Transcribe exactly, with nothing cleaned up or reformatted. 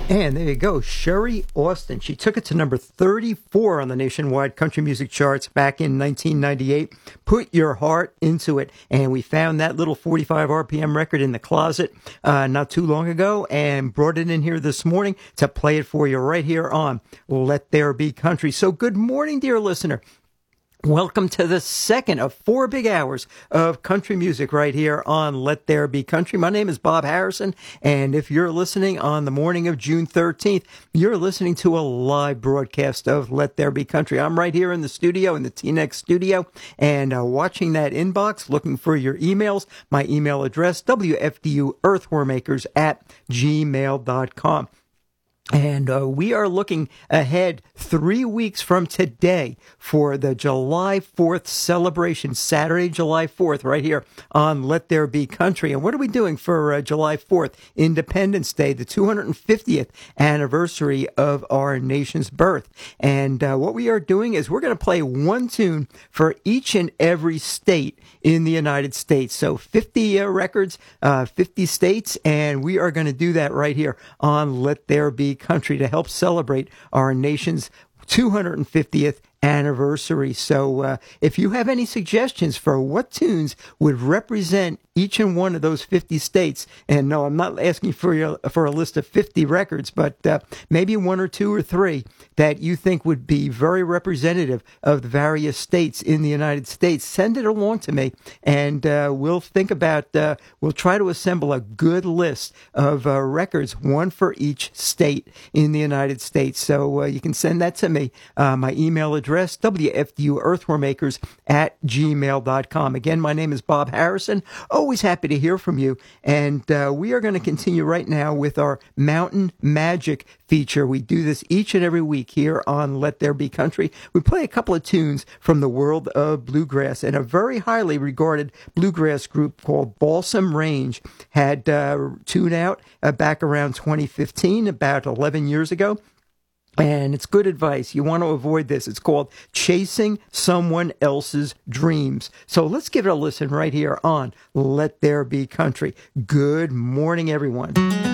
And there you go, Sherry Austin. She took it to number thirty-four on the nationwide country music charts back in nineteen ninety-eight. Put Your Heart Into It. And we found that little forty-five R P M record in the closet uh, not too long ago and brought it in here this morning to play it for you right here on Let There Be Country. So good morning, dear listener. Welcome to the second of four big hours of country music right here on Let There Be Country. My name is Bob Harrison, and if you're listening on the morning of June thirteenth, you're listening to a live broadcast of Let There Be Country. I'm right here in the studio, in the T-Nex studio, and uh, watching that inbox, looking for your emails. My email address, W F D U earthwormakers at gmail dot com. And uh, we are looking ahead three weeks from today for the July fourth celebration, Saturday, July fourth, right here on Let There Be Country. And what are we doing for uh, July fourth? Independence Day, the two hundred fiftieth anniversary of our nation's birth. And uh, what we are doing is we're going to play one tune for each and every state in the United States. So fifty uh, records, uh, fifty states, and we are going to do that right here on Let There Be Country to help celebrate our nation's two hundred fiftieth anniversary. So uh, if you have any suggestions for what tunes would represent each and one of those fifty states, and no, I'm not asking for your, for a list of fifty records, but uh, maybe one or two or three that you think would be very representative of the various states in the United States, send it along to me, and uh, we'll think about, uh, we'll try to assemble a good list of uh, records, one for each state in the United States. So uh, you can send that to me. Uh, my email address, W F D U earthwormakers at gmail dot com. Again, my name is Bob Harrison. Always happy to hear from you. And uh, we are going to continue right now with our Mountain Magic feature. We do this each and every week here on Let There Be Country. We play a couple of tunes from the world of bluegrass, and a very highly regarded bluegrass group called Balsam Range had uh, tune out uh, back around twenty fifteen, about eleven years ago. And it's good advice. You want to avoid this. It's called Chasing Someone Else's Dreams. So let's give it a listen right here on Let There Be Country. Good morning, everyone.